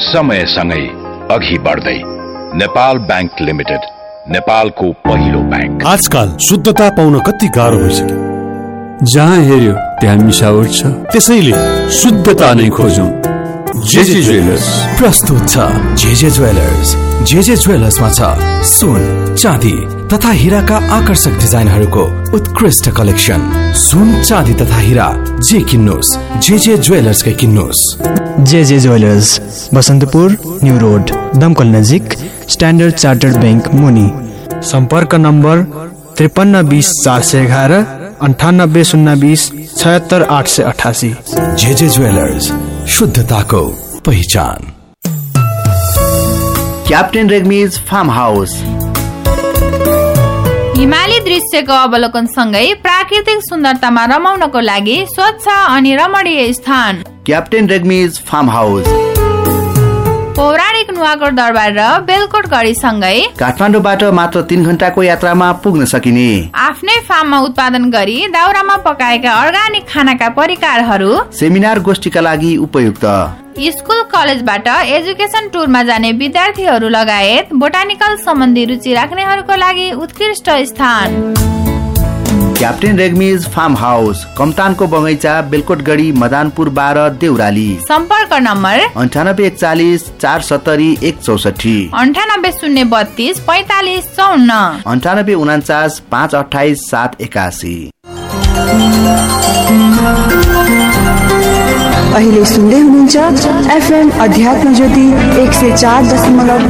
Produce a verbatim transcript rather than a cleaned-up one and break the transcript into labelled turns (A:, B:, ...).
A: समयसँगै अघि बढ्दै नेपाल बैंक लिमिटेड, नेपालको पहिलो बैंक।
B: आजकल शुद्धता पाउन कति गाह्रो भइसक्यो।
C: जहाँ हेर्यो त्यहाँ मिसावट छ, त्यसैले शुद्धता नै खोजौं। जेजे ज्वेलर्स
D: प्रस्तुत छ। जेजे ज्वेलर्स जेजे ज्वेलर्समा छ सुन, चाँदी तथा हीराका आकर्षक डिजाइनहरूको उत्कृष्ट कलेक्सन। सुन, चाँदी तथा हीरा जे किन्नुस् JJ ज्वेलर्सकै किन्नुस्।
E: JJ jewellers, Basantapur, new road, दमकल नजिक, स्ट्यान्डर्ड चार्टर्ड बैंक मुनि। सम्पर्क नम्बर त्रिपन्न बीस चार सय एघार, अन्ठानब्बे शून्य बीस छयत्तर आठ सय अठासी।
D: जेजे ज्वेलर्स, शुद्धताको पहिचान।
F: क्याप्टेन रेग्मीज फार्म हाउस
G: हिमाली दृश्यको अवलोकन सँगै प्राकृतिक सुन्दरतामा रमाउनको लागि स्वच्छ अनि रमणीय स्थान
F: क्याप्टेन रेग्मीज फार्म हाउस।
G: पौराणिक नुवाकोट दरबार र बेलकोट गढी सँगै
F: काठमाडौँबाट मात्र तीन घण्टाको यात्रामा पुग्न सकिने
G: आफ्नै फार्ममा उत्पादन गरी दाउरामा पकाएका अर्गानिक खानाका परिकारहरू
F: सेमिनार गोष्ठीका लागि उपयुक्त।
G: स्कुल कलेजबाट एजुकेसन टुरमा जाने विद्यार्थीहरू लगायत बोटानिकल सम्बन्धी रुचि राख्नेहरूको लागि उत्कृष्ट स्थान
F: क्याप्टेन रेग्मीज फार्म हाउस, कमतानको बगैँचा, बेलकोटगढी, मदानपुर बाह्र, देउराली।
G: सम्पर्क नम्बर
F: अन्ठानब्बे एकचालिस चार सत्तरी एक चौसठी,
G: अन्ठानब्बे शून्य बत्तीस पैतालिस चौन्न,
F: अन्ठानब्बे उनाचास पाँच अठाइस सात एकासी।
H: अहिले सुन्दै हुनुहुन्छ एफएम अध्यात्म ज्योति एक सय चार दशमलव